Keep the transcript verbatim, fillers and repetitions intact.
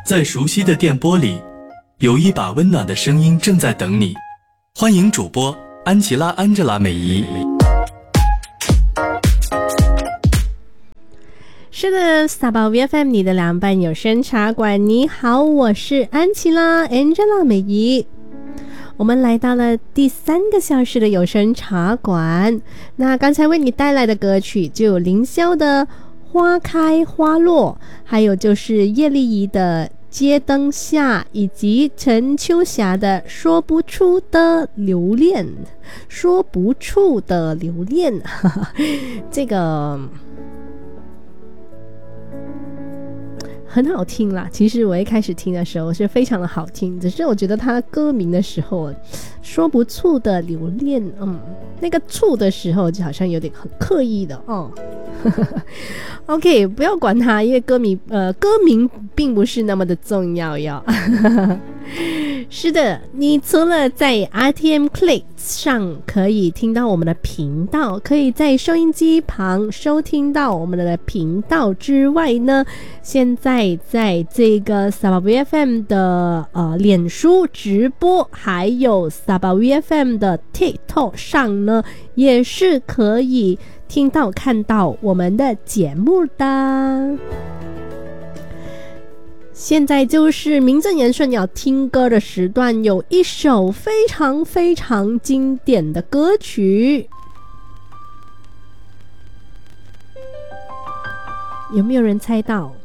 在熟悉的电波里，有一把温暖的声音正在等你。欢迎主播安琪拉、安吉拉、美仪。 是的，撒宝 V F M 你的凉拌有声茶馆，你好，我是安琪拉 Angela 美仪。我们来到了第三个小时的有声茶馆。那刚才为你带来的歌曲就有凌霄的花开花落，还有就是叶丽仪的街灯下，以及陈秋霞的说不出的留恋，说不出的留恋。这个很好听啦，其实我一开始听的时候是非常的好听，只是我觉得他歌名的时候说不出的留恋，嗯，那个处的时候就好像有点很刻意的哦。OK， 不要管它，因为歌名呃歌名并不是那么的重要哟。是的，你除了在 R T M Click 上可以听到我们的频道，可以在收音机旁收听到我们的频道之外呢，现在在这个 Sabah V F M 的呃脸书直播，还有 Sabah V F M 的 TikTok 上呢，也是可以听到看到我们的节目的。现在就是名正言顺要听歌的时段，有一首非常非常经典的歌曲，有没有人猜到？